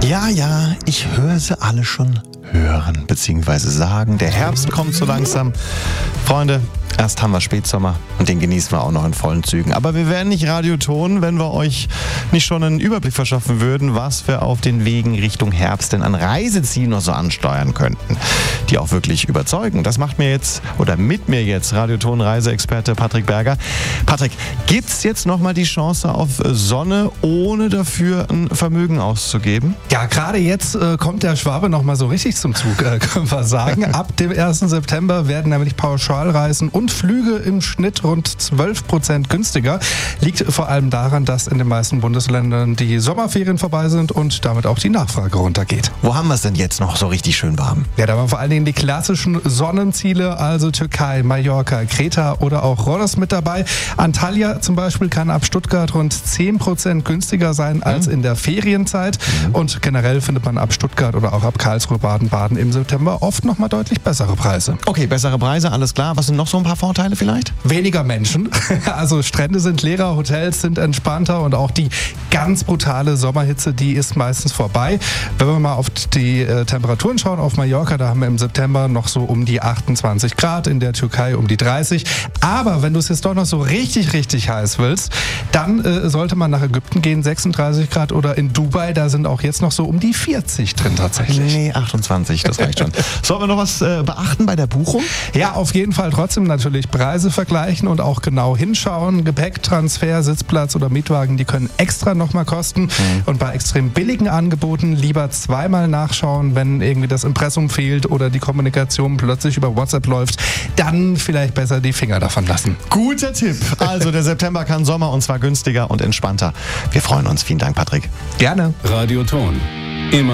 Ja, ich höre sie alle schon hören bzw. sagen. Der Herbst kommt so langsam. Freunde, erst haben wir Spätsommer und den genießen wir auch noch in vollen Zügen. Aber wir wären nicht Radioton, wenn wir euch nicht schon einen Überblick verschaffen würden, was wir auf den Wegen Richtung Herbst denn an Reisezielen noch so ansteuern könnten, die auch wirklich überzeugen. Das macht mir jetzt oder mit mir jetzt Radioton-Reiseexperte Patrick Berger. Patrick, gibt's jetzt nochmal die Chance auf Sonne, ohne dafür ein Vermögen auszugeben? Ja, gerade jetzt kommt der Schwabe nochmal so richtig zum Zug, können wir sagen. Ab dem 1. September werden nämlich Pauschalreisen und Flüge im Schnitt rund 12% günstiger. Liegt vor allem daran, dass in den meisten Bundesländern die Sommerferien vorbei sind und damit auch die Nachfrage runtergeht. Wo haben wir es denn jetzt noch so richtig schön warm? Ja, da waren vor allen Dingen die klassischen Sonnenziele, also Türkei, Mallorca, Kreta oder auch Rhodos mit dabei. Antalya zum Beispiel kann ab Stuttgart rund 10% günstiger sein als in der Ferienzeit. Und generell findet man ab Stuttgart oder auch ab Karlsruhe, Baden-Baden im September oft nochmal deutlich bessere Preise. Okay, bessere Preise, alles klar. Was sind noch so ein paar Vorteile vielleicht? Weniger Menschen. Also Strände sind leerer, Hotels sind entspannter und auch die ganz brutale Sommerhitze, die ist meistens vorbei. Wenn wir mal auf die Temperaturen schauen, auf Mallorca, da haben wir im September noch so um die 28 Grad, in der Türkei um die 30. Aber wenn du es jetzt doch noch so richtig heiß willst, dann sollte man nach Ägypten gehen, 36 Grad, oder in Dubai, da sind auch jetzt noch so um die 40 drin tatsächlich. Nee, 28, das reicht schon. Sollen wir noch was beachten bei der Buchung? Ja, auf jeden Fall trotzdem natürlich Preise vergleichen und auch genau hinschauen. Gepäcktransfer, Sitzplatz oder Mietwagen, die können extra nochmal kosten. Und bei extrem billigen Angeboten lieber zweimal nachschauen, wenn irgendwie das Impressum fehlt oder die Kommunikation plötzlich über WhatsApp läuft, dann vielleicht besser die Finger davon lassen. Guter Tipp. Also der September kann Sommer und zwar günstiger und entspannter. Wir freuen uns. Vielen Dank, Patrick. Gerne. Radioton.